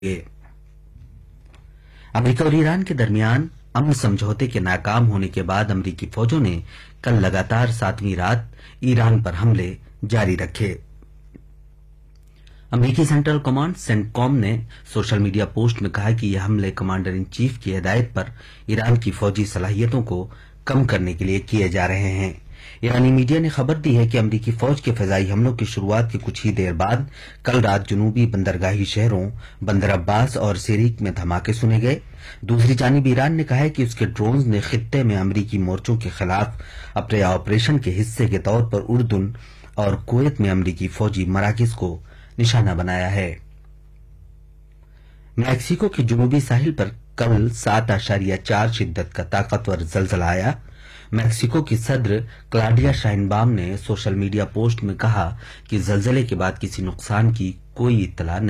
America और Iran के दरमियान अमन समझौते के नाकाम होने के बाद अमेरिकी फौजों ने कल लगातार 7वीं रात ईरान पर हमले जारी रखे। अमेरिकी सेंट्रल कमांड सेंटकॉम ने सोशल मीडिया पोस्ट में कहा कि ये हमले कमांडर इन चीफ की हिदायत पर ईरान की फौजी सलाहियतों को कम करने के लिए किए जा रहे हैं। ईरानी मीडिया ने खबर दी है कि अमेरिकी फौज के फिजाई हमलों की शुरुआत के कुछ ही देर बाद कल रात जुनूबी बंदरगाही शहरों बंदर अब्बास और सेरिक में धमाके सुने गए। दूसरी जानिब ईरान ने कहा है कि उसके ड्रोन्स ने खित्ते में अमेरिकी मोर्चों के खिलाफ अपने ऑपरेशन के हिस्से के तौर पर उर्दून और कुवैत में अमेरिकी फौजी मराकिज को निशाना बनाया है। मैक्सिको के जुनूबी साहिल पर कल 7.4 शिद्दत का ताकतवर जलजला आया। मैक्सिको की सदर क्लाडिया शाइनबाम ने सोशल मीडिया पोस्ट में कहा कि जलजले के बाद किसी नुकसान की कोई इत्तला नहीं।